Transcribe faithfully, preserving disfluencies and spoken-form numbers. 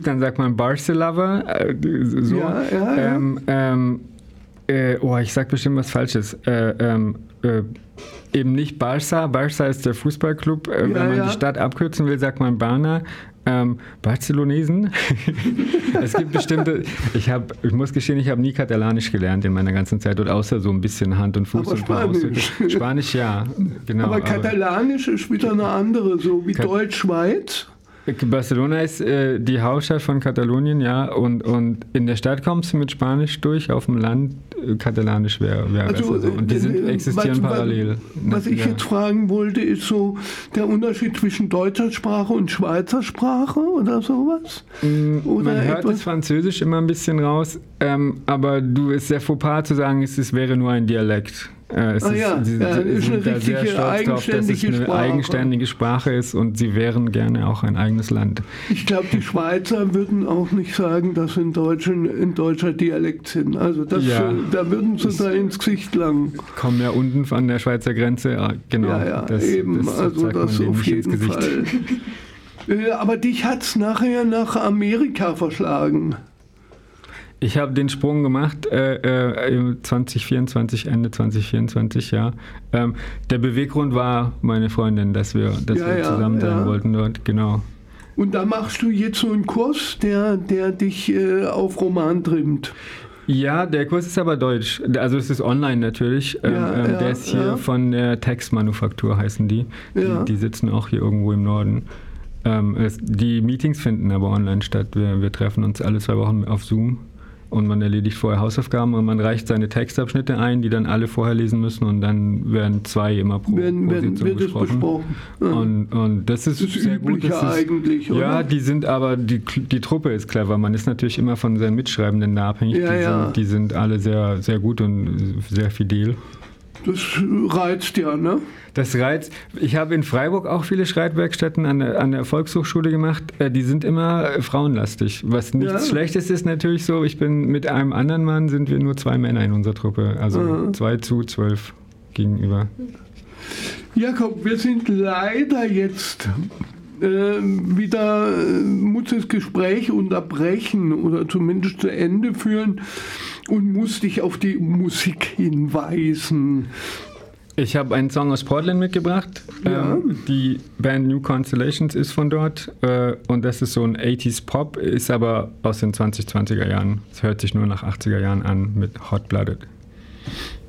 gibt, dann sagt man Barcelona. Äh, so. Ja, ja, ja. Ähm, ähm, äh, oh, ich sag bestimmt was Falsches. Äh, ähm, äh, eben nicht Barça. Barça ist der Fußballclub. Äh, Ja, wenn man ja. die Stadt abkürzen will, sagt man Barna. Ähm, Barcelonesen. Es gibt bestimmte, ich, hab, ich muss gestehen, ich habe nie Katalanisch gelernt in meiner ganzen Zeit und außer so ein bisschen Hand und Fuß Aber und ein paar Spanisch. Ausdrücke. Spanisch, ja, genau. aber Katalanisch ist wieder eine andere, so wie Kat- Deutsch-Schweiz. Barcelona ist äh, die Hauptstadt von Katalonien, ja, und, und in der Stadt kommst du mit Spanisch durch, auf dem Land äh, Katalanisch wäre wär Also, besser so. Und die sind, äh, existieren was- parallel. Was ich ja. jetzt fragen wollte, ist so der Unterschied zwischen deutscher Sprache und Schweizer Sprache oder sowas? Oder Man hört etwas- das Französisch immer ein bisschen raus, ähm, aber du ist sehr faux zu sagen, es, es wäre nur ein Dialekt. Äh, es Ah ja, sie, ja, sie ist sind eine da sehr richtige, stolz drauf, dass es eigenständige eine Sprache. eigenständige Sprache ist und sie wären gerne auch ein eigenes Land. Ich glaube, die Schweizer würden auch nicht sagen, dass sie ein, Deutschen, ein deutscher Dialekt sind. Also das, Ja. äh, da würden sie da ins Gesicht langen. Kommen ja unten von der Schweizer Grenze, ah, genau. Ja, ja, das, eben. das also sagt man das denen auf nicht ins jeden Gesicht. Fall. Äh, Aber dich hat es nachher nach Amerika verschlagen. Ich habe den Sprung gemacht, äh, äh, im zwanzig vierundzwanzig, Ende zwanzig vierundzwanzig, ja. Ähm, der Beweggrund war meine Freundin, dass wir, dass Ja, wir ja, zusammen sein ja. wollten dort, genau. Und da machst du jetzt so einen Kurs, der, der dich äh, auf Roman trimmt. Ja, der Kurs ist aber deutsch. Also es ist online natürlich. Ähm, Ja, ähm, ja, der ist hier ja. von der Textmanufaktur, heißen die. Ja. Die, die sitzen auch hier irgendwo im Norden. Ähm, es, die Meetings finden aber online statt. Wir, wir treffen uns alle zwei Wochen auf Zoom. Und man erledigt vorher Hausaufgaben und man reicht seine Textabschnitte ein, die dann alle vorher lesen müssen und dann werden zwei immer pro, Werden, pro werden, Sitzung wird es besprochen. besprochen. Ja. Und, und das ist, Das ist sehr gut. üblicher Das ist, eigentlich, oder? Ja, die sind aber, die, die Truppe ist clever. Man ist natürlich immer von seinen Mitschreibenden da abhängig. Ja, die, ja. Sind, die sind alle sehr, sehr gut und sehr fidel. Das reizt ja, ne? Das reizt. Ich habe in Freiburg auch viele Schreibwerkstätten an der, an der Volkshochschule gemacht. Äh, Die sind immer äh, frauenlastig. Was nichts Ja. Schlechtes ist natürlich so. Ich bin mit einem anderen Mann, sind wir nur zwei Männer in unserer Truppe. Also Aha. zwei zu zwölf gegenüber. Jakob, wir sind leider jetzt äh, wieder, äh, muss das Gespräch unterbrechen oder zumindest zu Ende führen und muss dich auf die Musik hinweisen. Ich habe einen Song aus Portland mitgebracht. Ja. Ähm, die Band New Constellations ist von dort. Äh, und das ist so ein achtziger Pop, ist aber aus den zwanzig zwanziger Jahren. Es hört sich nur nach achtziger Jahren an mit Hot Blooded.